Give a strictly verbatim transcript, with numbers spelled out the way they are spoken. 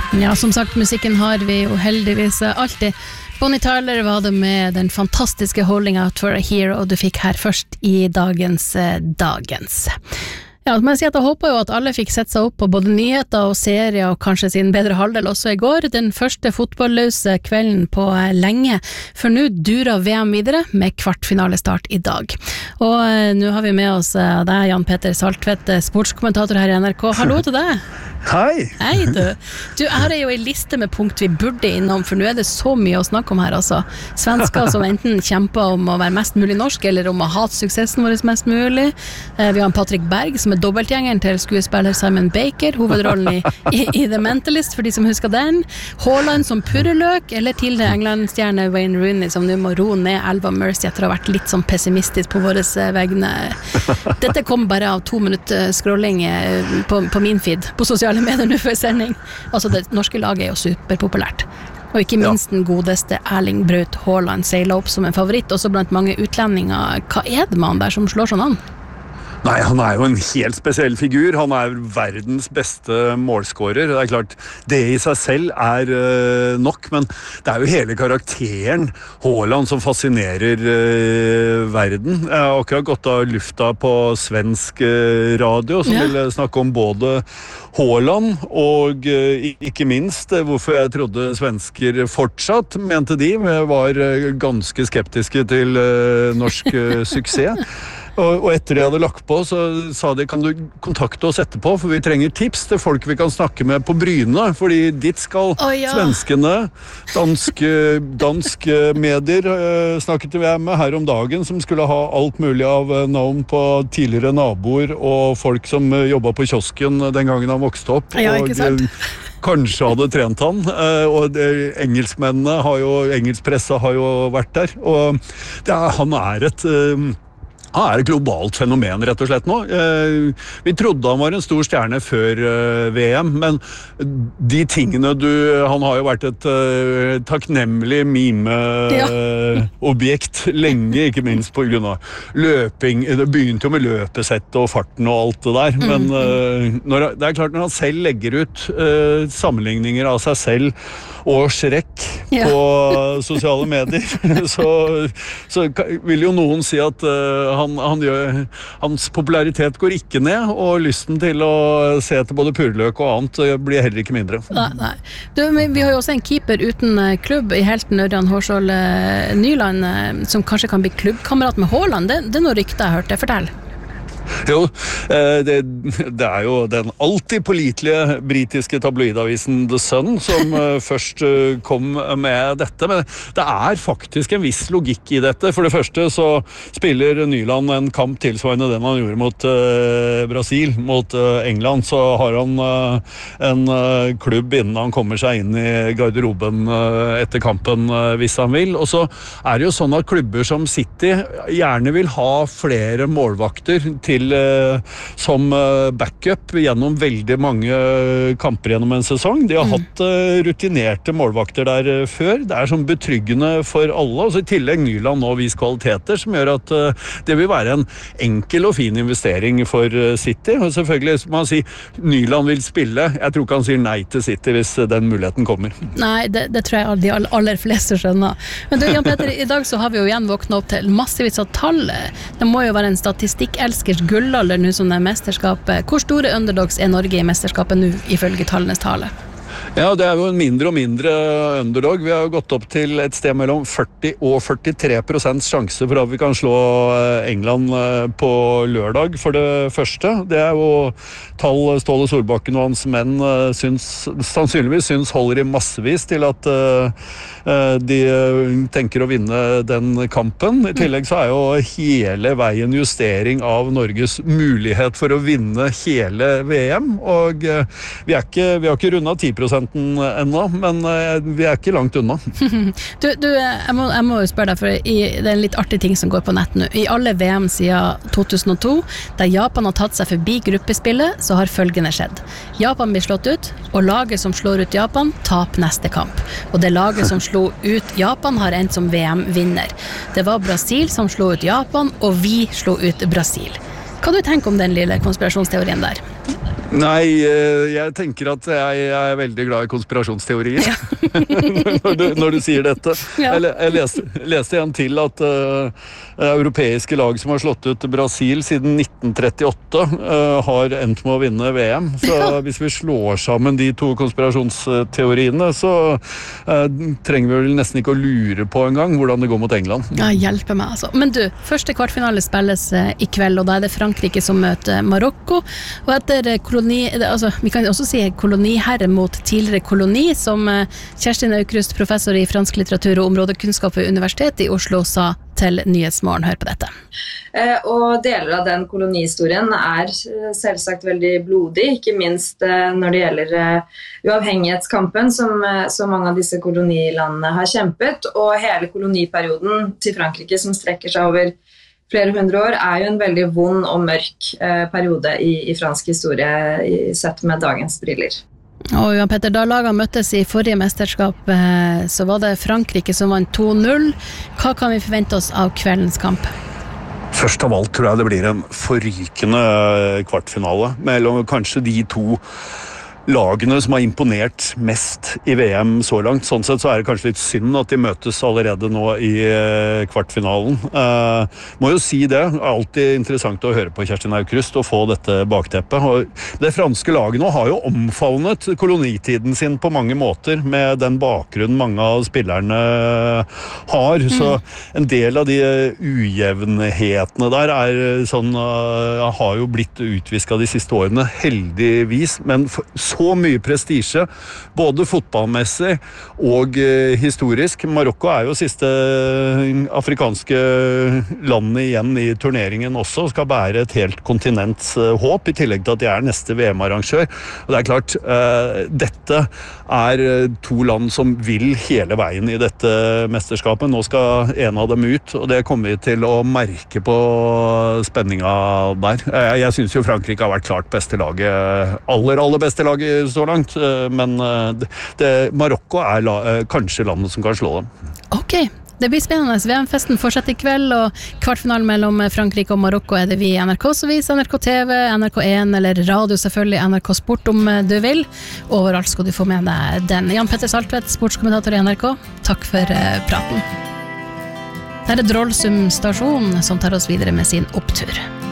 Ja, som sagt, musikken har vi jo heldigvis alltid. Bonnie Tyler var det med den fantastiske Holding Out for a Hero du fikk her først i dagens Dagens. Ja, men jeg, si at jeg håper jo at alle fikk sett seg opp på både nyheter og serier og kanskje sin bedre halvdel også i går, den første fotballløse kvelden på lenge, for nå durer V M videre med kvartfinalestart i dag. Og eh, nå har vi med oss eh, deg, Jan Petter Saltvedt, sportskommentator her i N R K. Hallo til deg! Hei! Hei du! Du, her er jo en liste med punkt vi burde innom, for nå er det så mye å snakke om her, altså. Svensker som enten kjemper om å være mest mulig norsk, eller om å hate suksessen vår mest mulig. Eh, vi har en Patrick Berg, som er dobbeltgjengeren til skuespiller Simon Baker, hovedrollen i, i, i The Mentalist, for de som husker den. Haaland som purreløk, eller til det England-stjerne Wayne Rooney, som nå må ro ned Alva Mercy etter å ha vært litt sånn pessimistisk på våres vegne. Dette kom bare av to minutter scrolling på, på min feed, på sosiale medier nå før sending. Altså, det norske laget er jo superpopulært. Og ikke minst den godeste Erling Braut Haaland seiler opp som en favoritt, også blant mange utlendinger. Hva er det med han der som slår sånn an? Nei, han er jo en helt spesiell figur. Han er verdens beste målskårer. Det er klart, det i seg selv er uh, nok, men det er jo hele karakteren Haaland som fascinerer uh, verden. Jeg har akkurat gått av lufta på svensk uh, radio, som ja. vil snakke om både Haaland og uh, ikke minst uh, hvorfor jeg trodde svensker fortsatt, mente de, var uh, ganske skeptiske til uh, norsk uh, suksess. Og etter det jeg hadde lagt på, så sa de, kan du kontakte oss etterpå, for vi trenger tips til folk vi kan snakke med på Bryne, fordi dit skal oh, ja. svenskene, danske, danske medier uh, snakket vi med her om dagen, som skulle ha alt mulig av uh, navn på tidligere naboer og folk som uh, jobbet på kiosken den gangen han vokste opp. Ja, ikke sant? Og, uh, kanskje hadde trent han, uh, og det, engelskmennene har jo, engelskpressa har jo vært der, og det er, han er et... Uh, Han er et globalt fenomen, rett og slett nå. Vi trodde han var en stor stjerne før V M, men de tingene du... Han har jo vært et takknemlig mime-objekt ja. lenge, ikke minst på grunn av løping. Det begynte jo med løpesett og farten og alt det der, men når, det er klart når han selv legger ut sammenligninger av seg selv og Shrek ja. på sosiale medier, så, så vil jo noen si at Han, han gjør, hans popularitet går ikke ned, og lysten til å se etter både purløk og annet blir heller ikke mindre. Nei, nei. Du, vi har jo også en keeper uten klubb i helten Ørjan Hårsål Nyland, som kanskje kan bli klubbkamerat med Haaland. Det, det er noe rykte jeg hørte. Fortell. Jo, det, det er jo den alltid pålitelige britiske tabloidavisen The Sun som først kom med dette, men det er faktisk en viss logikk i dette. For det første så spiller Nyland en kamp tilsvarende den han gjorde mot uh, Brasil, mot uh, England, så har han uh, en uh, klubb innen han kommer seg inn i garderoben uh, etter kampen uh, hvis han vil. Og så er det jo sånn at klubber som City gjerne vil ha flere målvakter til som backup gjennom veldig mange kamper gjennom en sesong. De har mm. hatt rutinerte målvakter der før. Det er sånn betryggende for alle. Og så i tillegg Nyland nå vist kvaliteter som gjør at det vil være en enkel og fin investering for City. Og selvfølgelig, som man sier, Nyland vil spille. Jeg tror ikke han sier nei til City hvis den muligheten kommer. Nei, det, det tror jeg de aller fleste skjønner. Men du, Jan Petter, i dag så har vi jo igjen våknet opp til massevis av tall. Det må jo være en statistikkelskers gullalder nå som det er mesterskapet. Hvor store underdogs er Norge i mesterskapet nå, ifølge tallenes tale? Ja, det er jo en mindre og mindre underdog. Vi har jo gått opp til et sted mellom førti og førtitre prosent sjanse for at vi kan slå England på lørdag for det første. Det er jo tall Ståle Solbakken og hans menn syns, sannsynligvis syns holder i massevis til at de tenker å vinne den kampen. I tillegg så er jo hele veien justering av Norges mulighet for å vinne hele V M, og vi, er ikke, vi har ikke rundet ti prosent ennå, men vi er ikke langt unna. Du, du jeg, må, jeg må jo spørre deg, for i, det er en litt artig ting som går på nett nå. I alle V M siden to tusen og to, der Japan har tatt seg forbi gruppespillet, så har følgende skjedd. Japan blir slått ut, og laget som slår ut Japan, taper neste kamp. Og det laget som slo ut Japan har endt som V M-vinner. Det var Brasil som slo ut Japan, og vi slo ut Brasil. Hva du tenker om den lille konspirasjonsteorien der? Nei, jeg tenker at jeg er veldig glad i konspirasjonsteorier ja. når, du, når du sier dette. Ja. Jeg, jeg leste, leste en til at uh, europeiske lag som har slått ut Brasil siden nitten trettiåtte uh, har endt med å vinne V M. Så ja. Hvis vi slår sammen de to konspirasjonsteoriene, så uh, trenger vi vel nesten ikke å lure på en gang hvordan det går mot England. Ja, hjelper meg altså. Men du, første kvartfinale spilles uh, i kveld, og da er det Frankrike som møter Marokko, og etter koloni, altså, vi kan også si koloniherre mot tidligere koloni, som Kjerstin Aukrust, professor i fransk litteratur og områdekunnskap ved Universitetet i Oslo, sa til Nyhetsmorgen. Hør på dette. Eh, og deler av den kolonihistorien er selvsagt veldig blodig, ikke minst eh, når det gjelder eh, uavhengighetskampen som, eh, som mange av disse kolonilandene har kjempet, og hele koloniperioden til Frankrike som strekker seg over flere hundre år, er jo en veldig vond og mørk eh, periode i, i fransk historie, i, sett med dagens briller. Og Johan Petter, da lagene møttes i forrige mesterskap, eh, så var det Frankrike som vant to null. Hva kan vi forvente oss av kveldens kamp? Først av alt tror jeg det blir en forrykende kvartfinale, mellom kanskje de to lagene som har imponert mest i V M så langt. Sånn sett så er det kanskje litt synd at de møtes allerede nå i uh, kvartfinalen. Uh, må jo si det, det er alltid interessant å høre på Kjerstin Aukrust og få dette bakteppet. Og det franske laget nå har jo omfavnet kolonitiden sin på mange måter med den bakgrunnen mange av spillerne har. Mm. Så en del av de ujevnhetene der er sånn, uh, har jo blitt utvisket de siste årene, heldigvis, men for, så mye prestisje, både fotballmessig og eh, historisk. Marokko er jo siste afrikanske landet igjen i turneringen også, og skal bære et helt kontinents eh, håp, i tillegg til at de er neste V M-arrangør. Og det er klart, eh, dette er to land som vil hele veien i dette mesterskapet. Nå skal en av dem ut, og det kommer vi til å merke på spenninga der. Jeg, jeg synes jo Frankrike har vært klart beste laget, aller, aller beste laget så langt, men det, Marokko er la, kanskje landet som kan slå dem. Ok, det blir spennende. V M-festen fortsetter i kveld, og kvartfinalen mellom Frankrike og Marokko er det vi i N R K som viser, N R K T V, N R K én eller radio selvfølgelig, N R K Sport om du vil. Overalt skal du få med deg den. Jan Petter Saltvedt, sportskommentator i N R K, takk for praten. Det er Drollsum stasjon som tar oss videre med sin opptur.